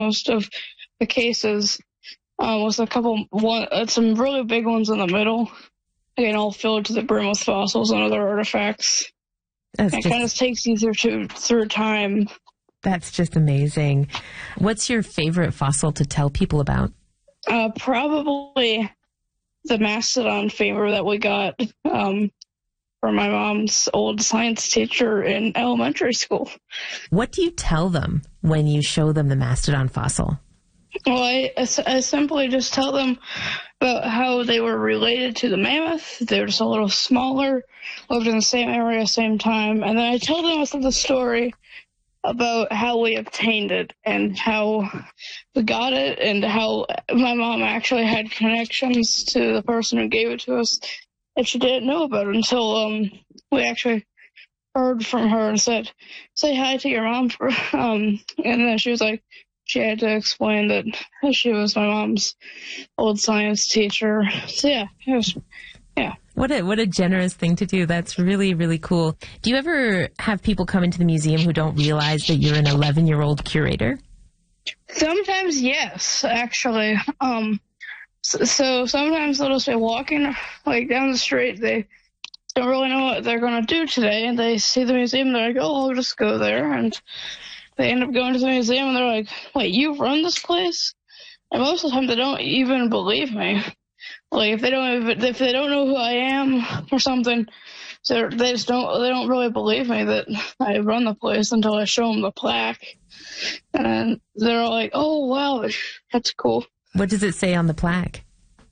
most of the cases, with some really big ones in the middle, again, all filled to the brim with fossils and other artifacts. It kind of takes you through time. That's just amazing. What's your favorite fossil to tell people about? Probably the mastodon femur that we got from my mom's old science teacher in elementary school. What do you tell them when you show them the mastodon fossil? Well, I simply just tell them about how they were related to the mammoth. They were just a little smaller, lived in the same area, same time. And then I tell them the story about how we obtained it and how we got it and how my mom actually had connections to the person who gave it to us that she didn't know about until we actually heard from her and said, say hi to your mom. And then she was like, she had to explain that she was my mom's old science teacher. So yeah, it was, yeah. What a generous thing to do. That's really, really cool. Do you ever have people come into the museum who don't realize that you're an 11-year-old curator? Sometimes, yes, actually. So sometimes they'll just be walking like down the street. They don't really know what they're going to do today, and they see the museum. They're like, "Oh, I'll just go there." And they end up going to the museum, and they're like, "Wait, you run this place?" And most of the time, they don't even believe me. Like if they don't know who I am or something, so they don't really believe me that I run the place until I show them the plaque, and they're like, "Oh wow, that's cool." What does it say on the plaque?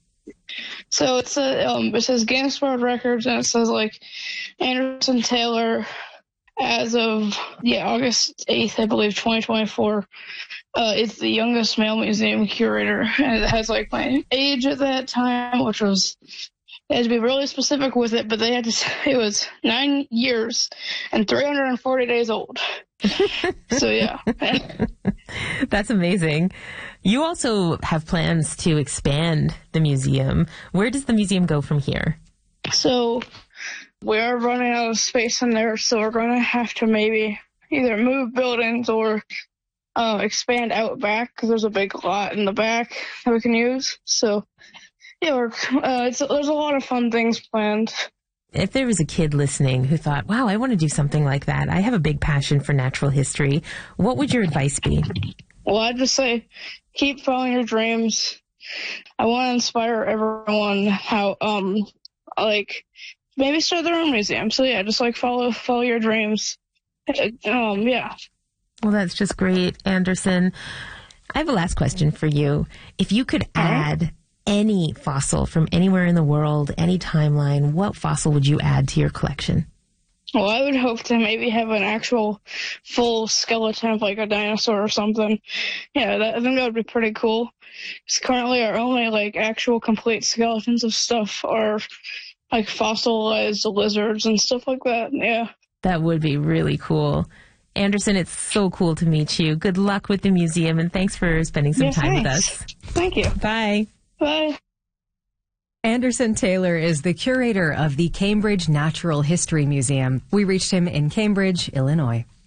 So it says Guinness World Records, and it says like Anderson Taylor, as of August 8th, I believe, 2024. It's the youngest male museum curator, and it has like my age at that time, which was, they had to be really specific with it, but they had to say it was 9 years and 340 days old. So yeah. That's amazing. You also have plans to expand the museum. Where does the museum go from here? So we are running out of space in there, so we're going to have to maybe either move buildings or expand out back, because there's a big lot in the back that we can use. So yeah, there's a lot of fun things planned. If there was a kid listening who thought, wow, I want to do something like that, I have a big passion for natural history, what would your advice be? Well, I'd just say, keep following your dreams. I want to inspire everyone how, maybe start their own museum. So yeah, just like follow your dreams. Yeah. Well, that's just great, Anderson. I have a last question for you. If you could add any fossil from anywhere in the world, any timeline, what fossil would you add to your collection? Well, I would hope to maybe have an actual full skeleton of like a dinosaur or something. Yeah, I think that would be pretty cool. Because currently our only like actual complete skeletons of stuff are like fossilized lizards and stuff like that. Yeah. That would be really cool. Anderson, it's so cool to meet you. Good luck with the museum, and thanks for spending some time with us. Thank you. Bye. Bye. Anderson Taylor is the curator of the Cambridge Natural History Museum. We reached him in Cambridge, Illinois.